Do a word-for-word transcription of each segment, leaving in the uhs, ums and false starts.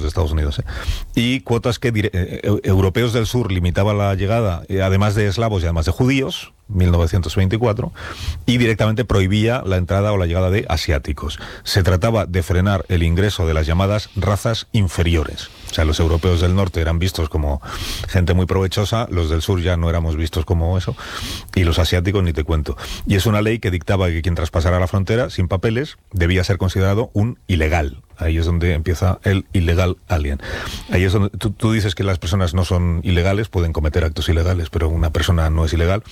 de Estados Unidos, ¿eh? Y cuotas que dire- eh, europeos del sur limitaban la llegada, eh, además de eslavos y además de judíos, mil novecientos veinticuatro, y directamente prohibía la entrada o la llegada de asiáticos. Se trataba de frenar el ingreso de las llamadas razas inferiores. O sea, los europeos del norte eran vistos como gente muy provechosa, los del sur ya no éramos vistos como eso, y los asiáticos ni te cuento. Y es una ley que dictaba que quien traspasara la frontera sin papeles debía ser considerado un ilegal. Ahí es donde empieza el illegal alien. Ahí es donde tú, tú dices que las personas no son ilegales, pueden cometer actos ilegales, pero una persona no es ilegal.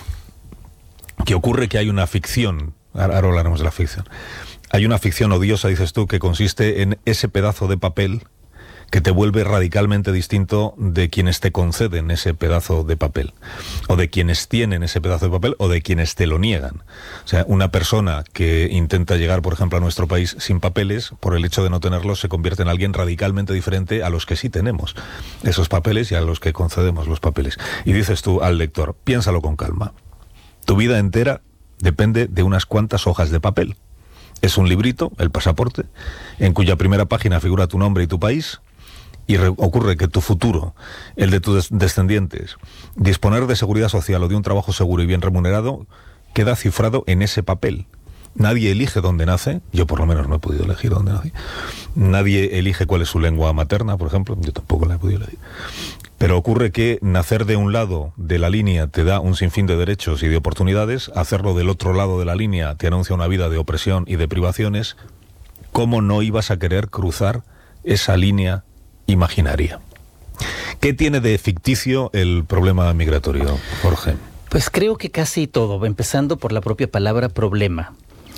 Que ocurre que hay una ficción, ahora hablaremos de la ficción, hay una ficción odiosa, dices tú, que consiste en ese pedazo de papel que te vuelve radicalmente distinto de quienes te conceden ese pedazo de papel, o de quienes tienen ese pedazo de papel, o de quienes te lo niegan. O sea, una persona que intenta llegar, por ejemplo, a nuestro país sin papeles, por el hecho de no tenerlos, se convierte en alguien radicalmente diferente a los que sí tenemos esos papeles y a los que concedemos los papeles. Y dices tú al lector, piénsalo con calma. Tu vida entera depende de unas cuantas hojas de papel. Es un librito, el pasaporte, en cuya primera página figura tu nombre y tu país, y re- ocurre que tu futuro, el de tus des- descendientes, disponer de seguridad social o de un trabajo seguro y bien remunerado, queda cifrado en ese papel. Nadie elige dónde nace, yo por lo menos no he podido elegir dónde nací. Nadie elige cuál es su lengua materna, por ejemplo, yo tampoco la he podido elegir. Pero ocurre que nacer de un lado de la línea te da un sinfín de derechos y de oportunidades, hacerlo del otro lado de la línea te anuncia una vida de opresión y de privaciones. ¿Cómo no ibas a querer cruzar esa línea imaginaria? ¿Qué tiene de ficticio el problema migratorio, Jorge? Pues creo que casi todo, empezando por la propia palabra problema.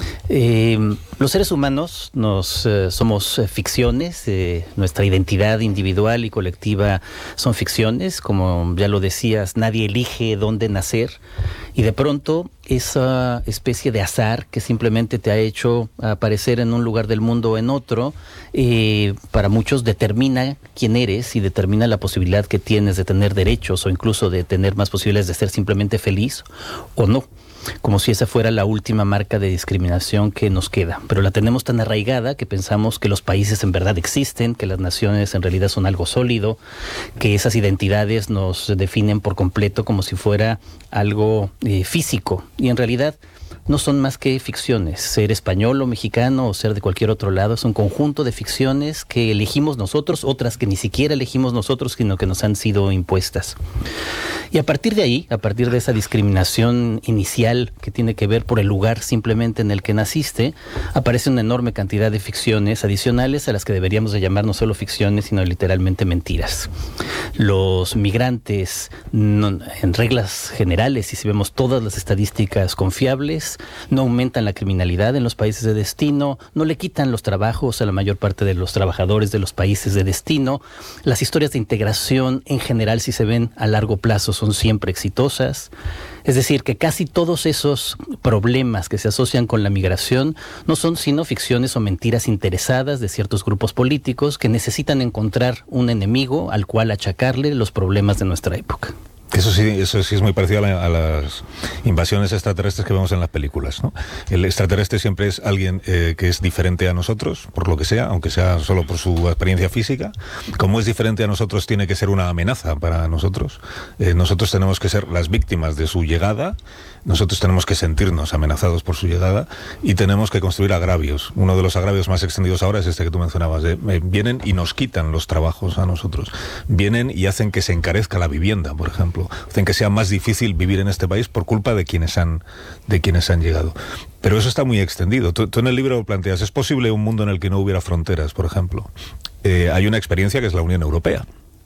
Eh, los seres humanos nos eh, somos eh, ficciones, eh, nuestra identidad individual y colectiva son ficciones, como ya lo decías, nadie elige dónde nacer, y de pronto esa especie de azar que simplemente te ha hecho aparecer en un lugar del mundo o en otro, eh, para muchos determina quién eres y determina la posibilidad que tienes de tener derechos o incluso de tener más posibilidades de ser simplemente feliz o no. Como si esa fuera la última marca de discriminación que nos queda. Pero la tenemos tan arraigada que pensamos que los países en verdad existen, que las naciones en realidad son algo sólido, que esas identidades nos definen por completo como si fuera algo eh, físico. Y en realidad no son más que ficciones. Ser español o mexicano o ser de cualquier otro lado es un conjunto de ficciones que elegimos nosotros, otras que ni siquiera elegimos nosotros, sino que nos han sido impuestas. Y a partir de ahí, a partir de esa discriminación inicial que tiene que ver por el lugar simplemente en el que naciste, aparece una enorme cantidad de ficciones adicionales a las que deberíamos de llamar no solo ficciones, sino literalmente mentiras. Los migrantes, no, en reglas generales, y si vemos todas las estadísticas confiables, no aumentan la criminalidad en los países de destino, no le quitan los trabajos a la mayor parte de los trabajadores de los países de destino. Las historias de integración en general, si se ven a largo plazo, son siempre exitosas. Es decir, que casi todos esos problemas que se asocian con la migración no son sino ficciones o mentiras interesadas de ciertos grupos políticos que necesitan encontrar un enemigo al cual achacarle los problemas de nuestra época. Eso sí, eso sí es muy parecido a, la, a las invasiones extraterrestres que vemos en las películas, ¿no? El extraterrestre siempre es alguien eh, que es diferente a nosotros, por lo que sea, aunque sea solo por su experiencia física. Como es diferente a nosotros, tiene que ser una amenaza para nosotros. Eh, nosotros tenemos que ser las víctimas de su llegada, nosotros tenemos que sentirnos amenazados por su llegada y tenemos que construir agravios. Uno de los agravios más extendidos ahora es este que tú mencionabas. De, eh, vienen y nos quitan los trabajos a nosotros. Vienen y hacen que se encarezca la vivienda, por ejemplo. Hacen que sea más difícil vivir en este país por culpa de quienes han, de quienes han llegado. Pero eso está muy extendido. Tú, tú en el libro planteas, ¿es posible un mundo en el que no hubiera fronteras, por ejemplo? Eh, hay una experiencia que es la Unión Europea.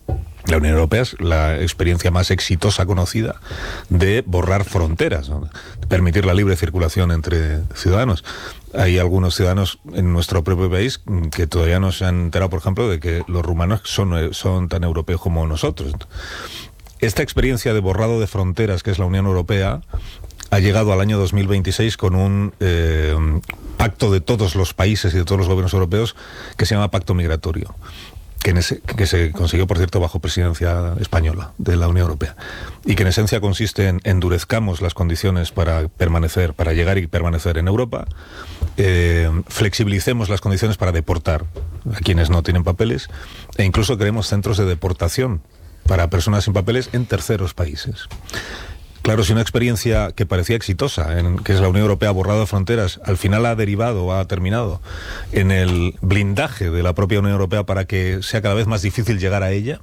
La Unión Europea es la experiencia más exitosa conocida de borrar fronteras, ¿no? Permitir la libre circulación entre ciudadanos. Hay algunos ciudadanos en nuestro propio país que todavía no se han enterado, por ejemplo, de que los rumanos son, son tan europeos como nosotros. Esta experiencia de borrado de fronteras, que es la Unión Europea, ha llegado al año dos mil veintiséis con un eh, pacto de todos los países y de todos los gobiernos europeos que se llama Pacto Migratorio, que, en ese, que se consiguió, por cierto, bajo presidencia española de la Unión Europea, y que en esencia consiste en endurezcamos las condiciones para permanecer, para llegar y permanecer en Europa, eh, flexibilicemos las condiciones para deportar a quienes no tienen papeles, e incluso creemos centros de deportación para personas sin papeles en terceros países. Claro, si una experiencia que parecía exitosa, en, que es la Unión Europea borrado fronteras, al final ha derivado, ha terminado en el blindaje de la propia Unión Europea para que sea cada vez más difícil llegar a ella,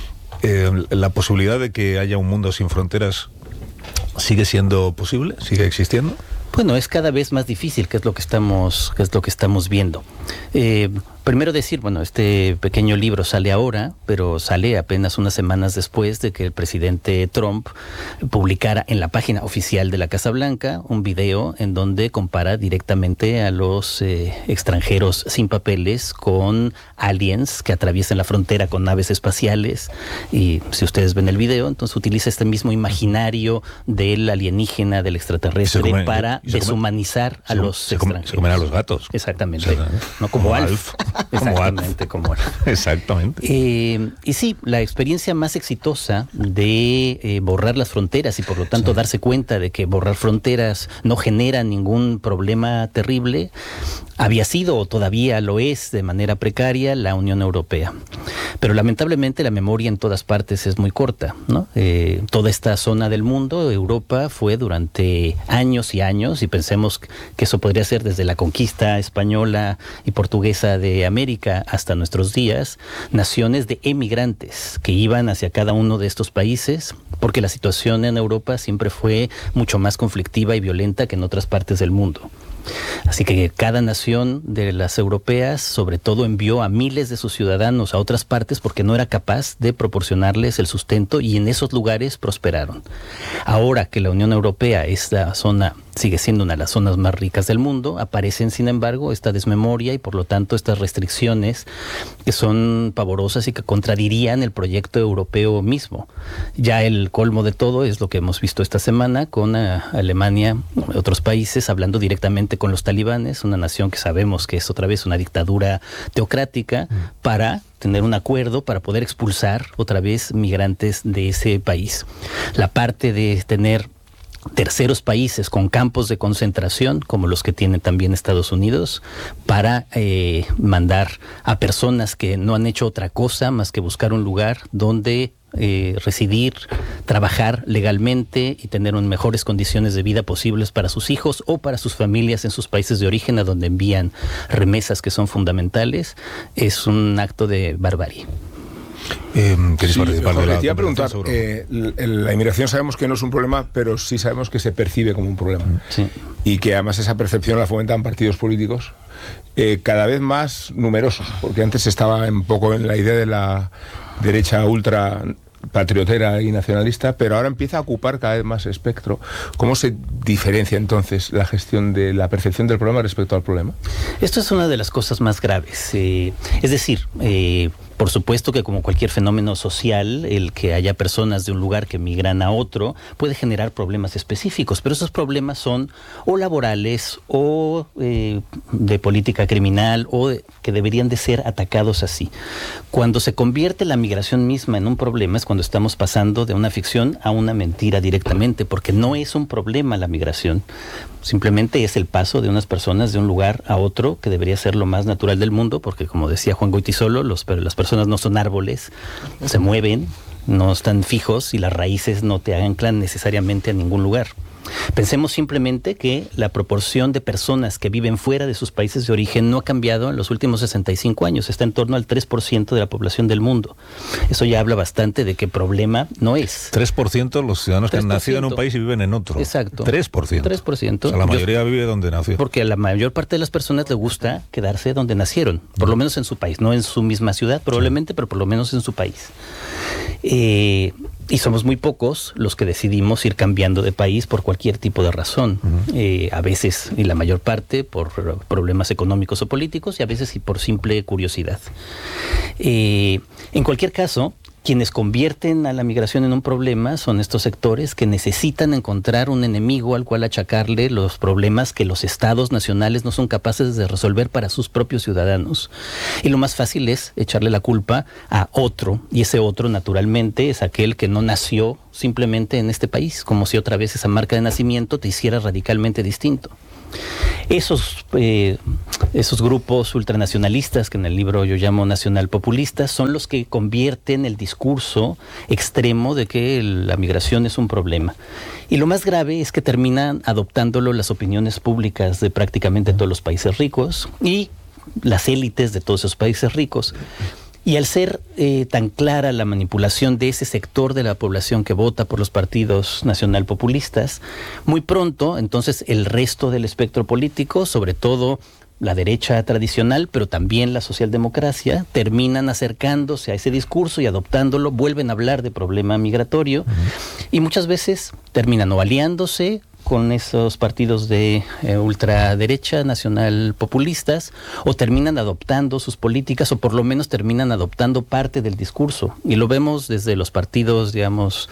eh, la posibilidad de que haya un mundo sin fronteras sigue siendo posible, sigue existiendo. Bueno, es cada vez más difícil, que es lo que estamos, que es lo que estamos viendo. Eh, primero decir, bueno, este pequeño libro sale ahora, pero sale apenas unas semanas después de que el presidente Trump publicara en la página oficial de la Casa Blanca un video en donde compara directamente a los eh, extranjeros sin papeles con aliens que atraviesan la frontera con naves espaciales. Y si ustedes ven el video, entonces utiliza este mismo imaginario del alienígena, del extraterrestre, come, para deshumanizar a los se extranjeros. Se comen a los gatos. Exactamente. O sea, no como, como Alf. Alf. Exactamente, como Alf. Exactamente. Eh, y sí, la experiencia más exitosa de eh, borrar las fronteras y por lo tanto sí. darse cuenta de que borrar fronteras no genera ningún problema terrible, había sido o todavía lo es de manera precaria la Unión Europea. Pero lamentablemente la memoria en todas partes es muy corta, ¿no? Eh, toda esta zona del mundo, Europa, fue durante años y años, y pensemos que eso podría ser desde la conquista española y portuguesa de América hasta nuestros días, naciones de emigrantes que iban hacia cada uno de estos países, porque la situación en Europa siempre fue mucho más conflictiva y violenta que en otras partes del mundo. Así que cada nación de las europeas, sobre todo, envió a miles de sus ciudadanos a otras partes porque no era capaz de proporcionarles el sustento, y en esos lugares prosperaron. Ahora que la Unión Europea, esta zona, sigue siendo una de las zonas más ricas del mundo, aparecen, sin embargo, esta desmemoria y por lo tanto estas restricciones que son pavorosas y que contradirían el proyecto europeo mismo. Ya el colmo de todo es lo que hemos visto esta semana con uh, Alemania y otros países hablando directamente con los talibanes, una nación que sabemos que es otra vez una dictadura teocrática, mm. para tener un acuerdo para poder expulsar otra vez migrantes de ese país. La parte de tener terceros países con campos de concentración, como los que tiene también Estados Unidos, para eh, mandar a personas que no han hecho otra cosa más que buscar un lugar donde eh, residir, trabajar legalmente y tener un mejores condiciones de vida posibles para sus hijos o para sus familias en sus países de origen, a donde envían remesas que son fundamentales. Es un acto de barbarie. Eh, sí, participar de la te iba a preguntar, eh, la inmigración sabemos que no es un problema, pero sí sabemos que se percibe como un problema, sí. Y que además esa percepción la fomentan partidos políticos eh, cada vez más numerosos, porque antes estaba un poco en la idea de la derecha ultra patriotera y nacionalista, pero ahora empieza a ocupar cada vez más espectro. ¿Cómo se diferencia entonces la gestión de la percepción del problema respecto al problema? Esto es una de las cosas más graves. Eh, es decir, eh, por supuesto que como cualquier fenómeno social, el que haya personas de un lugar que migran a otro puede generar problemas específicos, pero esos problemas son o laborales o eh, de política criminal, o de, que deberían de ser atacados así. Cuando se convierte la migración misma en un problema es cuando estamos pasando de una ficción a una mentira directamente, porque no es un problema la migración, simplemente es el paso de unas personas de un lugar a otro, que debería ser lo más natural del mundo, porque como decía Juan Goytisolo, los, pero las personas no son árboles, se mueven, no están fijos, y las raíces no te anclan necesariamente a ningún lugar. Pensemos simplemente que la proporción de personas que viven fuera de sus países de origen no ha cambiado en los últimos sesenta y cinco años, está en torno al tres por ciento de la población del mundo. Eso ya habla bastante de qué problema no es. tres por ciento los ciudadanos tres por ciento. Que han nacido en un país y viven en otro. Exacto. tres por ciento. tres por ciento. O sea, la mayoría Yo, vive donde nació. Porque a la mayor parte de las personas le gusta quedarse donde nacieron, por lo menos en su país, no en su misma ciudad probablemente, sí. pero por lo menos en su país. Eh... Y somos muy pocos los que decidimos ir cambiando de país por cualquier tipo de razón. Uh-huh. Eh, a veces, y la mayor parte, por problemas económicos o políticos, y a veces y por simple curiosidad. Eh, en cualquier caso, quienes convierten a la migración en un problema son estos sectores que necesitan encontrar un enemigo al cual achacarle los problemas que los estados nacionales no son capaces de resolver para sus propios ciudadanos. Y lo más fácil es echarle la culpa a otro, y ese otro naturalmente es aquel que no nació simplemente en este país, como si otra vez esa marca de nacimiento te hiciera radicalmente distinto. Esos, eh, esos grupos ultranacionalistas, que en el libro yo llamo nacionalpopulistas, son los que convierten el discurso extremo de que la migración es un problema. Y lo más grave es que terminan adoptándolo las opiniones públicas de prácticamente todos los países ricos y las élites de todos esos países ricos. Y al ser eh, tan clara la manipulación de ese sector de la población que vota por los partidos nacionalpopulistas, muy pronto, entonces, el resto del espectro político, sobre todo la derecha tradicional, pero también la socialdemocracia, terminan acercándose a ese discurso y adoptándolo, vuelven a hablar de problema migratorio, uh-huh. y muchas veces terminan o aliándose con esos partidos de eh, ultraderecha, nacional populistas, o terminan adoptando sus políticas, o por lo menos terminan adoptando parte del discurso. Y lo vemos desde los partidos, digamos,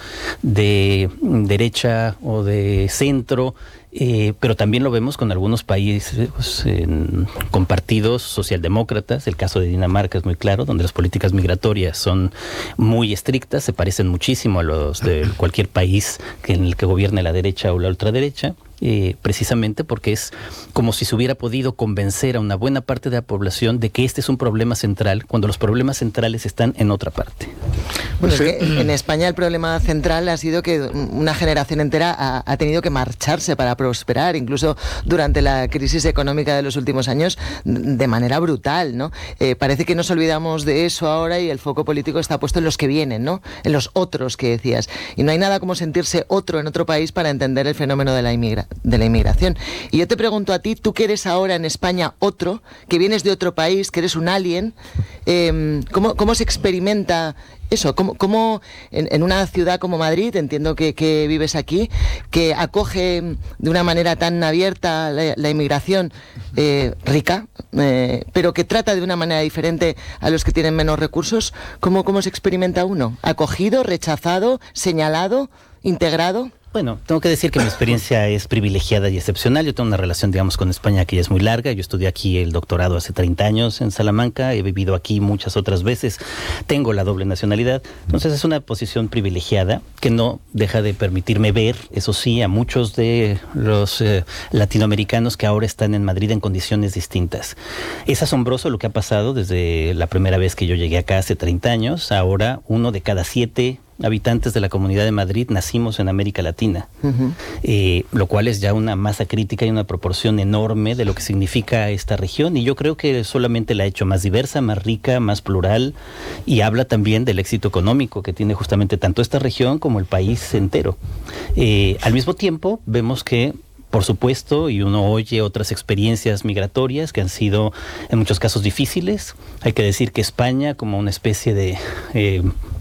de derecha o de centro, Eh, pero también lo vemos con algunos países, pues, en, con partidos socialdemócratas. El caso de Dinamarca es muy claro, donde las políticas migratorias son muy estrictas, se parecen muchísimo a los de cualquier país que en el que gobierne la derecha o la ultraderecha. Eh, precisamente porque es como si se hubiera podido convencer a una buena parte de la población de que este es un problema central, cuando los problemas centrales están en otra parte. Bueno, es que en España el problema central ha sido que una generación entera ha, ha tenido que marcharse para prosperar, incluso durante la crisis económica de los últimos años, de manera brutal, ¿no? Eh, parece que nos olvidamos de eso ahora y el foco político está puesto en los que vienen, ¿no? En los otros que decías. Y no hay nada como sentirse otro en otro país para entender el fenómeno de la inmigración. de la inmigración. Y yo te pregunto a ti, tú que eres ahora en España otro, que vienes de otro país, que eres un alien, eh, ¿cómo, cómo se experimenta eso? ¿Cómo, cómo en, en una ciudad como Madrid, entiendo que, que vives aquí, que acoge de una manera tan abierta la, la inmigración eh, rica, eh, pero que trata de una manera diferente a los que tienen menos recursos, ¿cómo, cómo se experimenta uno? ¿Acogido, rechazado, señalado, integrado? Bueno, tengo que decir que mi experiencia es privilegiada y excepcional. Yo tengo una relación, digamos, con España que ya es muy larga. Yo estudié aquí el doctorado hace treinta años en Salamanca, he vivido aquí muchas otras veces, tengo la doble nacionalidad. Entonces es una posición privilegiada que no deja de permitirme ver, eso sí, a muchos de los eh, latinoamericanos que ahora están en Madrid en condiciones distintas. Es asombroso lo que ha pasado desde la primera vez que yo llegué acá hace treinta años. Ahora uno de cada siete habitantes de la Comunidad de Madrid nacimos en América Latina, uh-huh. eh, lo cual es ya una masa crítica y una proporción enorme de lo que significa esta región, y yo creo que solamente la ha hecho más diversa, más rica, más plural, y habla también del éxito económico que tiene justamente tanto esta región como el país entero. Eh, al mismo tiempo, vemos que por supuesto, y uno oye otras experiencias migratorias que han sido en muchos casos difíciles. Hay que decir que España, como una especie de eh,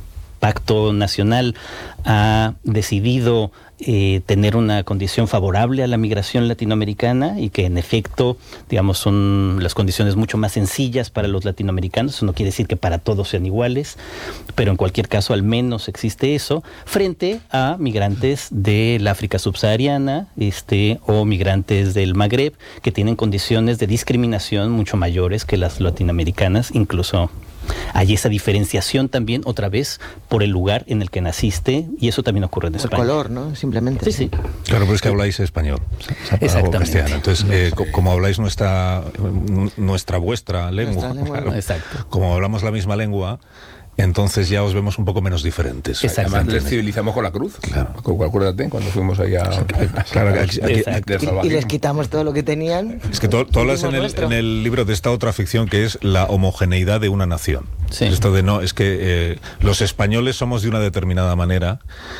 pacto nacional, ha decidido eh, tener una condición favorable a la migración latinoamericana, y que en efecto, digamos, son las condiciones mucho más sencillas para los latinoamericanos. Eso no quiere decir que para todos sean iguales, pero en cualquier caso al menos existe eso, frente a migrantes del África subsahariana este, o migrantes del Magreb, que tienen condiciones de discriminación mucho mayores que las latinoamericanas. Incluso hay esa diferenciación también, otra vez, por el lugar en el que naciste, y eso también ocurre en España. El color, ¿no? Simplemente. Sí, sí. Claro, pero es que habláis español. Exactamente. Castellano. Entonces, eh, co- como habláis nuestra, nuestra vuestra lengua, Nuestra lengua. Claro. Exacto. Como hablamos la misma lengua, entonces ya os vemos un poco menos diferentes. Además les civilizamos con la cruz. Claro. Acuérdate, cuando fuimos allá Claro, aquí, aquí, Y, y les quitamos todo lo que tenían. es que tú hablas en el, en el libro de esta otra ficción que es la homogeneidad de una nación. Sí. Esto de no, es que eh, los españoles somos de una determinada manera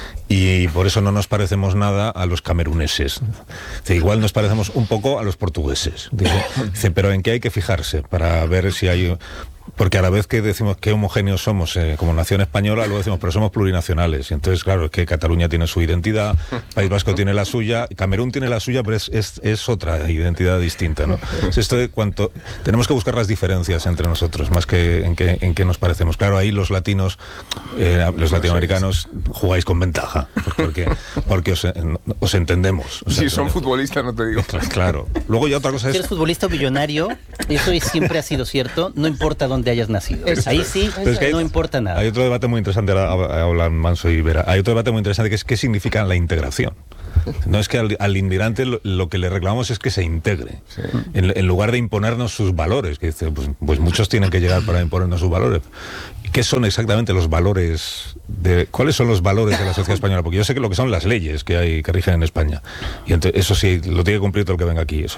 y por eso no nos parecemos nada a los cameruneses. Dice, igual nos parecemos un poco a los portugueses. Dice, dice, pero ¿en qué hay que fijarse para ver si hay...? Porque a la vez que decimos que homogéneos somos eh, como nación española, luego decimos, pero somos plurinacionales. Y entonces, claro, es que Cataluña tiene su identidad, País Vasco tiene la suya, Camerún tiene la suya, pero es, es, es otra identidad distinta, ¿no? Es esto de cuánto... Tenemos que buscar las diferencias entre nosotros, más que en qué en qué nos parecemos. Claro, ahí los latinos, eh, los latinoamericanos, jugáis con ventaja, porque, porque os, os entendemos. O sea, si son futbolistas, no te digo. Claro. Luego ya otra cosa es... Si eres futbolista o millonario, eso siempre ha sido cierto, no importa dónde hayas nacido. Eso. Ahí sí, Es que hay, no importa nada. Hay otro debate muy interesante, ahora hablan Manso y Vera, hay otro debate muy interesante que es qué significa la integración. No es que al, al inmigrante lo, lo que le reclamamos es que se integre, sí. en, en lugar de imponernos sus valores, que dice, pues, pues muchos tienen que llegar para imponernos sus valores. ¿Qué son exactamente los valores de, cuáles son los valores de la sociedad española? Porque yo sé que lo que son las leyes que hay que rigen en España, y entonces, eso sí lo tiene que cumplir todo el que venga aquí. Eso,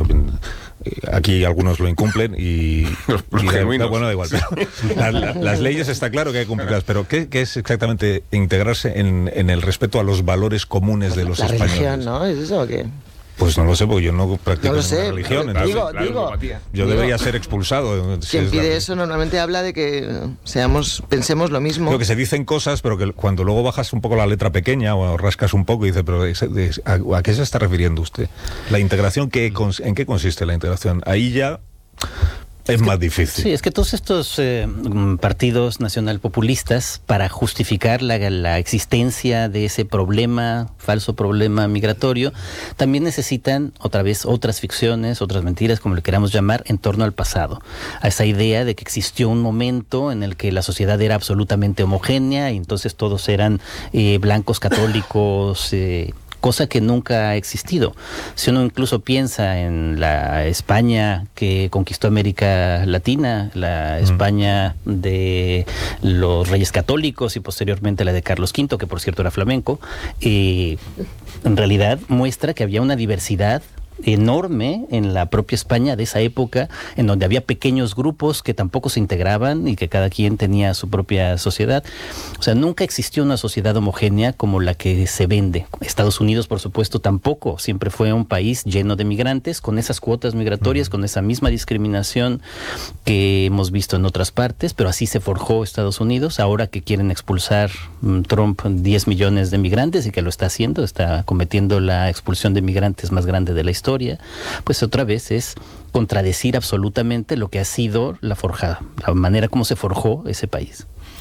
aquí algunos lo incumplen y, los, los y genuinos. Bueno, da igual. Pero la, la, las leyes está claro que hay que cumplirlas, pero ¿qué, qué es exactamente integrarse en, en el respeto a los valores comunes de los la españoles? La religión, ¿no? ¿Es eso o qué? Pues no lo sé, porque yo no practico no lo sé, ninguna religión. Digo, entonces, digo, yo digo, debería ser expulsado. Quien si pide la... eso normalmente habla de que seamos, pensemos lo mismo. Creo que se dicen cosas, pero que cuando luego bajas un poco la letra pequeña o rascas un poco y dices, pero ¿a, a qué se está refiriendo usted? La integración, ¿qué, ¿en qué consiste la integración? Ahí ya... Es, es que, más difícil. Sí, es que todos estos eh, partidos nacionalpopulistas, para justificar la, la existencia de ese problema, falso problema migratorio, también necesitan otra vez otras ficciones, otras mentiras, como le queramos llamar, en torno al pasado. A esa idea de que existió un momento en el que la sociedad era absolutamente homogénea y entonces todos eran eh, blancos, católicos, eh, cosa que nunca ha existido. Si uno incluso piensa en la España que conquistó América Latina, la España de los Reyes Católicos y posteriormente la de Carlos quinto, que por cierto era flamenco, eh, en realidad muestra que había una diversidad enorme en la propia España de esa época, en donde había pequeños grupos que tampoco se integraban y que cada quien tenía su propia sociedad. O sea, nunca existió una sociedad homogénea como la que se vende. Estados Unidos, por supuesto, tampoco. Siempre fue un país lleno de migrantes, con esas cuotas migratorias, uh-huh. con esa misma discriminación que hemos visto en otras partes, pero así se forjó Estados Unidos. Ahora que quieren expulsar um, Trump diez millones de migrantes, y que lo está haciendo, está cometiendo la expulsión de migrantes más grande de la historia, pues otra vez es contradecir absolutamente lo que ha sido la forjada, la manera como se forjó ese país.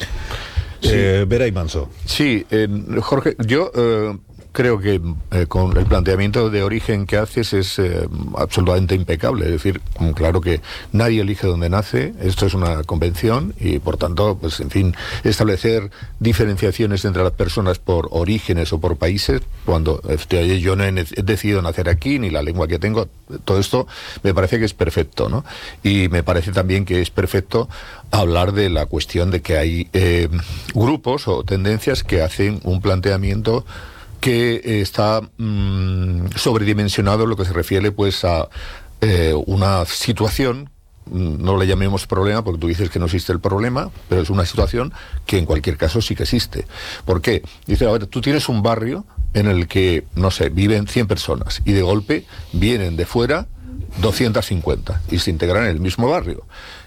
Sí. Eh, Vera y Manso. Sí, eh, Jorge, yo eh, creo que eh, con el planteamiento de origen que haces es eh, absolutamente impecable. Es decir, claro que nadie elige donde nace, esto es una convención y por tanto, pues en fin, establecer diferenciaciones entre las personas por orígenes o por países, cuando este, yo no he, he decidido nacer aquí, ni la lengua que tengo, todo esto me parece que es perfecto, ¿no? Y me parece también que es perfecto hablar de la cuestión de que hay eh, grupos o tendencias que hacen un planteamiento que eh, está mmm, sobredimensionado en lo que se refiere pues a eh, una situación, no le llamemos problema porque tú dices que no existe el problema, pero es una situación que en cualquier caso sí que existe. ¿Por qué? Dice, a ver, tú tienes un barrio en el que, no sé, viven cien personas y de golpe vienen de fuera doscientas cincuenta y se integran en el mismo barrio.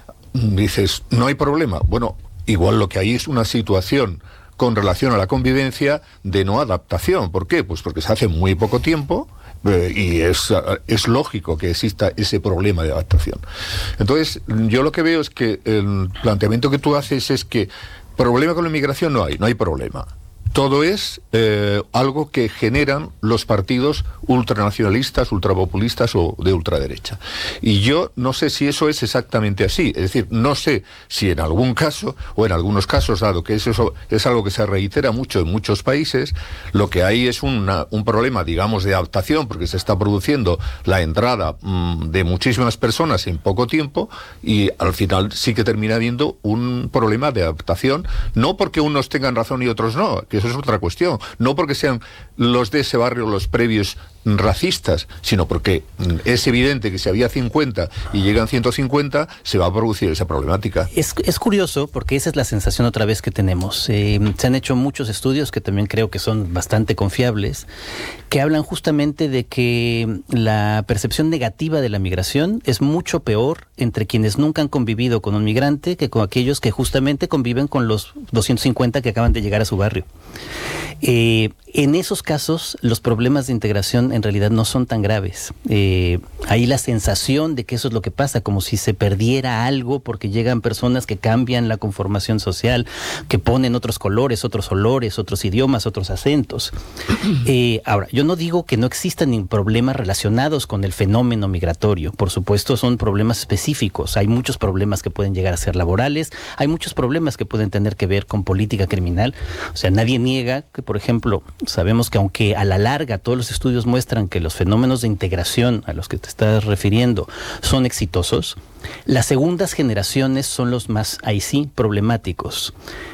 Dices, no hay problema. Bueno, igual lo que hay es una situación con relación a la convivencia de no adaptación. ¿Por qué? Pues porque se hace muy poco tiempo eh, y es, es lógico que exista ese problema de adaptación. Entonces, yo lo que veo es que el planteamiento que tú haces es que problema con la inmigración no hay, no hay problema. Todo es eh, algo que generan los partidos ultranacionalistas, ultrapopulistas o de ultraderecha. Y yo no sé si eso es exactamente así. Es decir, no sé si en algún caso, o en algunos casos, dado que eso es algo que se reitera mucho en muchos países, lo que hay es una, un problema, digamos, de adaptación, porque se está produciendo la entrada mmm, de muchísimas personas en poco tiempo, y al final sí que termina habiendo un problema de adaptación, no porque unos tengan razón y otros no, que eso es otra cuestión, no porque sean los de ese barrio los previos racistas, sino porque es evidente que si había cincuenta y llegan ciento cincuenta, se va a producir esa problemática. Es, es curioso porque esa es la sensación otra vez que tenemos. Eh, se han hecho muchos estudios que también creo que son bastante confiables, que hablan justamente de que la percepción negativa de la migración es mucho peor entre quienes nunca han convivido con un migrante que con aquellos que justamente conviven con los doscientos cincuenta que acaban de llegar a su barrio. Eh, en esos casos, los problemas de integración en realidad no son tan graves. Eh, hay la sensación de que eso es lo que pasa, como si se perdiera algo porque llegan personas que cambian la conformación social, que ponen otros colores, otros olores, otros idiomas, otros acentos. Eh, ahora, yo no digo que no existan ni problemas relacionados con el fenómeno migratorio. Por supuesto, son problemas específicos. Hay muchos problemas que pueden llegar a ser laborales, hay muchos problemas que pueden tener que ver con política criminal. O sea, nadie niega que, por ejemplo, Sabemos que aunque a la larga todos los estudios muestran que los fenómenos de integración a los que te estás refiriendo son exitosos, las segundas generaciones son los más, ahí sí, problemáticos.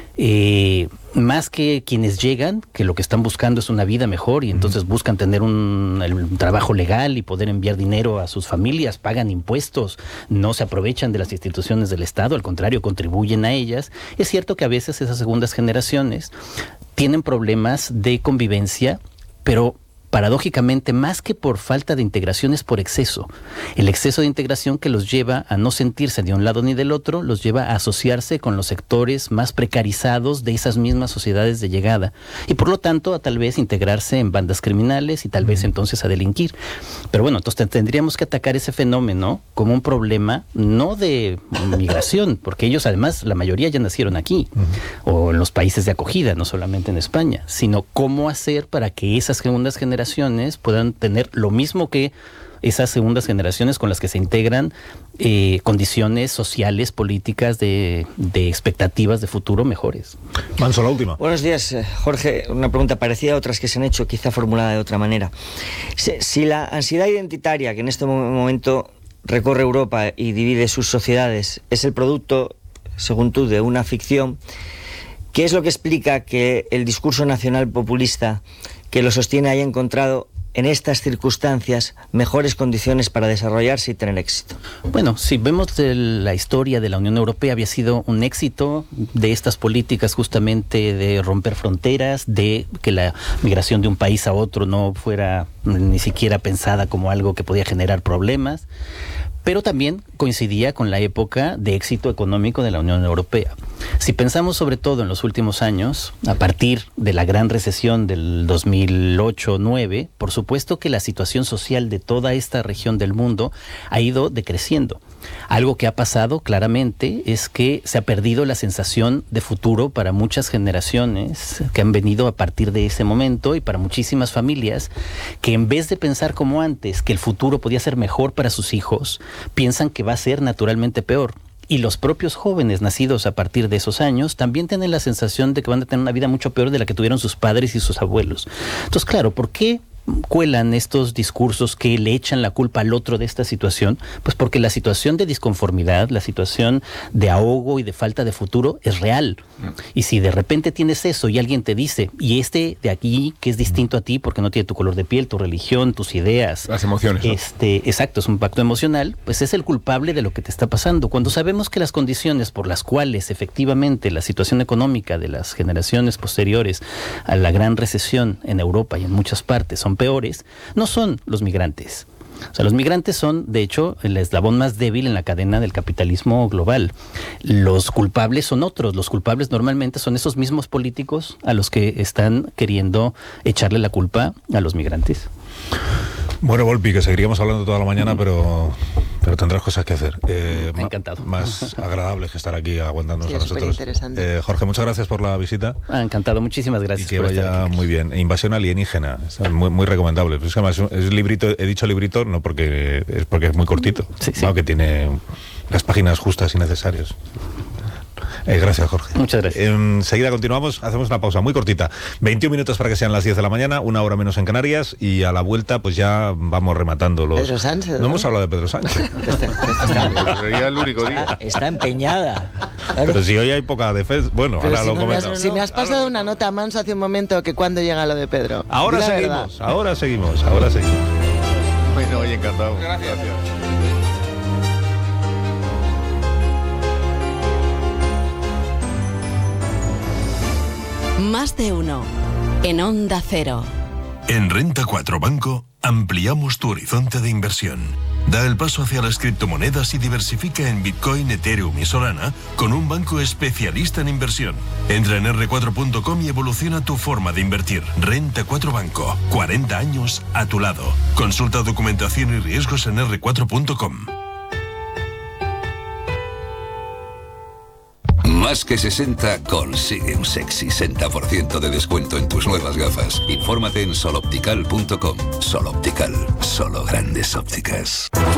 Eh, más que quienes llegan, que lo que están buscando es una vida mejor y entonces buscan tener un, un trabajo legal y poder enviar dinero a sus familias, pagan impuestos, no se aprovechan de las instituciones del Estado, al contrario, contribuyen a ellas. Es cierto que a veces esas segundas generaciones tienen problemas de convivencia, pero paradójicamente, más que por falta de integración, es por exceso. El exceso de integración que los lleva a no sentirse de un lado ni del otro, los lleva a asociarse con los sectores más precarizados de esas mismas sociedades de llegada. Y por lo tanto, a tal vez integrarse en bandas criminales y tal vez entonces a delinquir. Pero bueno, entonces tendríamos que atacar ese fenómeno como un problema no de migración, porque ellos además, la mayoría ya nacieron aquí, uh-huh. o en los países de acogida, no solamente en España, sino cómo hacer para que esas segundas generaciones puedan tener lo mismo que esas segundas generaciones con las que se integran, eh, condiciones sociales, políticas, de, de expectativas de futuro mejores. Manso, la última. Buenos días, Jorge. Una pregunta parecida a otras que se han hecho, quizá formulada de otra manera. Si, si la ansiedad identitaria que en este momento recorre Europa y divide sus sociedades es el producto, según tú, de una ficción, ¿qué es lo que explica que el discurso nacional populista que lo sostiene haya encontrado en estas circunstancias mejores condiciones para desarrollarse y tener éxito? Bueno, si vemos de la historia de la Unión Europea, había sido un éxito de estas políticas justamente de romper fronteras, de que la migración de un país a otro no fuera ni siquiera pensada como algo que podía generar problemas, pero también coincidía con la época de éxito económico de la Unión Europea. Si pensamos sobre todo en los últimos años, a partir de la gran recesión del dos mil ocho nueve, por supuesto que la situación social de toda esta región del mundo ha ido decreciendo. Algo que ha pasado claramente es que se ha perdido la sensación de futuro para muchas generaciones que han venido a partir de ese momento y para muchísimas familias que en vez de pensar como antes que el futuro podía ser mejor para sus hijos, piensan que va a ser naturalmente peor. Y los propios jóvenes nacidos a partir de esos años también tienen la sensación de que van a tener una vida mucho peor de la que tuvieron sus padres y sus abuelos. Entonces, claro, ¿por qué cuelan estos discursos que le echan la culpa al otro de esta situación? Pues porque la situación de disconformidad, la situación de ahogo y de falta de futuro es real. Y si de repente tienes eso y alguien te dice, y este de aquí que es distinto a ti porque no tiene tu color de piel, tu religión, tus ideas, las emociones, ¿no? este, exacto, es un pacto emocional, pues es el culpable de lo que te está pasando. Cuando sabemos que las condiciones por las cuales efectivamente la situación económica de las generaciones posteriores a la gran recesión en Europa y en muchas partes son peores, no son los migrantes. O sea, los migrantes son, de hecho, el eslabón más débil en la cadena del capitalismo global. Los culpables son otros. Los culpables normalmente son esos mismos políticos a los que están queriendo echarle la culpa a los migrantes. Bueno, Volpi, que seguiríamos hablando toda la mañana, pero, pero tendrás cosas que hacer. Eh, Me ha encantado. Más agradables que estar aquí aguantándonos sí, a nosotros. Eh, Jorge, muchas gracias por la visita. Ha encantado, muchísimas gracias. Y que vaya muy bien. Invasión alienígena, es muy, muy recomendable. Es que además es librito, he dicho librito no porque es porque es muy cortito, sí, sí. No, que tiene las páginas justas y necesarias. Eh, gracias, Jorge. Muchas gracias. Enseguida continuamos, hacemos una pausa muy cortita. veintiún minutos para que sean las diez de la mañana, una hora menos en Canarias, y a la vuelta pues ya vamos rematando los... Pedro Sánchez, ¿no? No hemos hablado de Pedro Sánchez. está, Sería el único día. está, está empeñada. Claro. Pero si hoy hay poca defensa... Bueno, Pero ahora si lo no me has, comentamos. si me has pasado una nota, Manso, hace un momento, que cuando llega lo de Pedro. Ahora Di la seguimos, verdad. ahora seguimos, ahora seguimos. Bueno, oye, encantado. Gracias. Gracias. Más de uno en Onda Cero. En Renta cuatro Banco ampliamos tu horizonte de inversión. Da el paso hacia las criptomonedas y diversifica en Bitcoin, Ethereum y Solana con un banco especialista en inversión. Entra en erre cuatro punto com y evoluciona tu forma de invertir. Renta cuatro Banco, cuarenta años a tu lado. Consulta documentación y riesgos en erre cuatro punto com. Más que sesenta consigue un sexy sesenta por ciento de descuento en tus nuevas gafas. Infórmate en soloptical punto com. Soloptical, solo grandes ópticas.